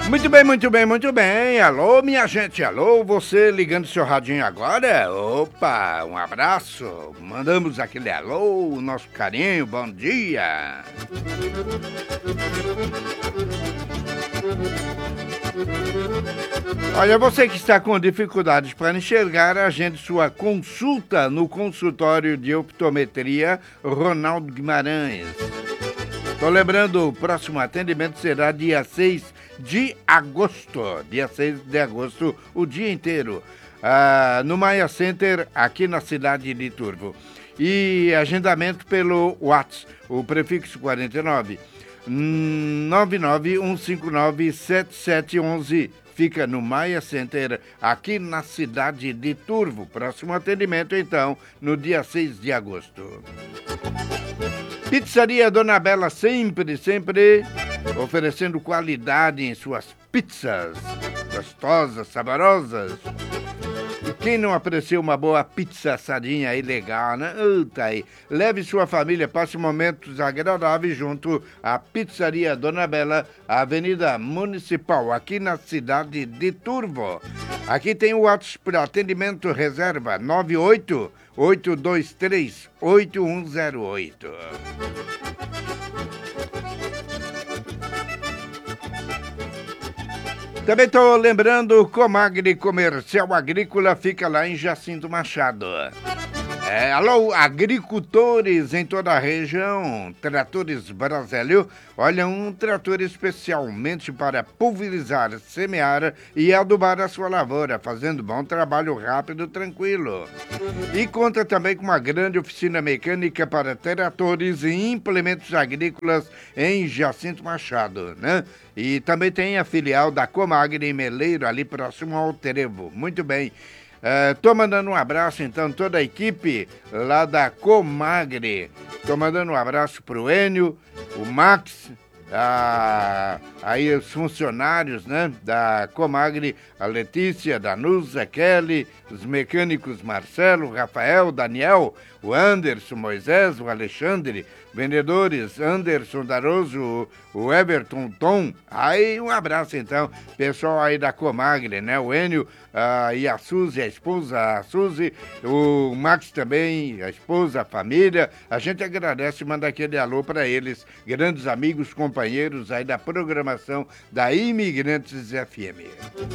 Muito bem, muito bem, muito bem. Alô, minha gente, alô, você ligando seu radinho agora? Opa, um abraço. Mandamos aquele alô, nosso carinho, bom dia. Olha, você que está com dificuldades para enxergar, agende sua consulta no consultório de optometria Ronaldo Guimarães. Tô lembrando, o próximo atendimento será dia 6 de agosto. Dia 6 de agosto, o dia inteiro. No Maia Center, aqui na cidade de Turvo. E agendamento pelo WhatsApp, o prefixo 49 991597711. Fica no Maia Center, aqui na cidade de Turvo. Próximo atendimento, então, no dia 6 de agosto. Pizzaria Dona Bela, sempre oferecendo qualidade em suas pizzas. Gostosas, saborosas. E quem não apreciou uma boa pizza assadinha aí, legal, né? Tá aí. Leve sua família, passe momentos agradáveis junto à Pizzaria Dona Bela, Avenida Municipal, aqui na cidade de Turvo. Aqui tem o WhatsApp para atendimento reserva 98823-8108. Também estou lembrando, Comagri Comercial Agrícola fica lá em Jacinto Machado. Alô, agricultores em toda a região, Tratores Brasélio, olha, um trator especialmente para pulverizar, semear e adubar a sua lavoura, fazendo bom trabalho rápido, tranquilo. E conta também com uma grande oficina mecânica para tratores e implementos agrícolas em Jacinto Machado, né? E também tem a filial da Comagri em Meleiro, ali próximo ao Trevo. Muito bem. Tô mandando um abraço, então, toda a equipe lá da Comagri. Tô mandando um abraço pro Enio, o Max, aí os funcionários, né, da Comagri, a Letícia, a Danusa, Kelly, os mecânicos Marcelo, Rafael, Daniel, o Anderson, Moisés, o Alexandre, vendedores Anderson Daroso, o Everton Tom. Aí um abraço então, pessoal aí da Comagri, né? O Enio e a Suzy, a esposa, a Suzy, o Max também, a esposa, a família. A gente agradece e manda aquele alô para eles, grandes amigos, companheiros aí da programação da Imigrantes FM.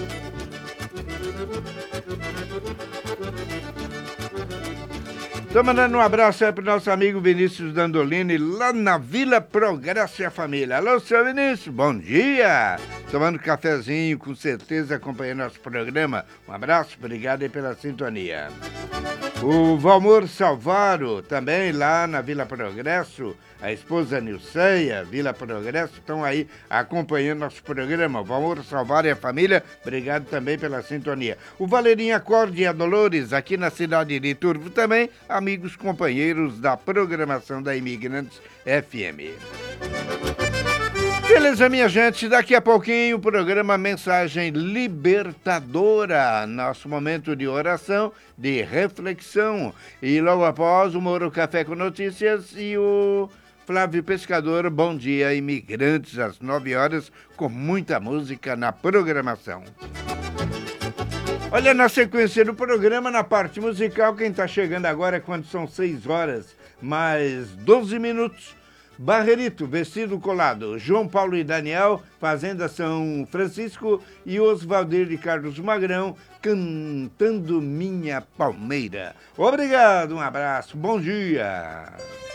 Estou mandando um abraço aí pro nosso amigo Vinícius Dandolini, lá na Vila Progresso e a família. Alô, seu Vinícius, bom dia! Tomando cafezinho, com certeza, acompanhando nosso programa. Um abraço, obrigado aí pela sintonia. O Valmor Salvaro, também lá na Vila Progresso, a esposa Nilceia, Vila Progresso, estão aí acompanhando nosso programa. O Valmor Salvaro e a família, obrigado também pela sintonia. O Valerinho Acorde e a Dolores, aqui na cidade de Turvo, também, amigos companheiros da programação da Imigrantes FM. Beleza, minha gente, daqui a pouquinho o programa Mensagem Libertadora, nosso momento de oração, de reflexão. E logo após o Moro Café com Notícias e o Flávio Pescador, Bom Dia Imigrantes, às 9 horas, com muita música na programação. Olha, na sequência do programa, na parte musical, quem está chegando agora é quando são 6 horas, mais 12 minutos. Barrerito, Vestido Colado, João Paulo e Daniel, Fazenda São Francisco e Osvaldir de Carlos Magrão, Cantando Minha Palmeira. Obrigado, um abraço, bom dia.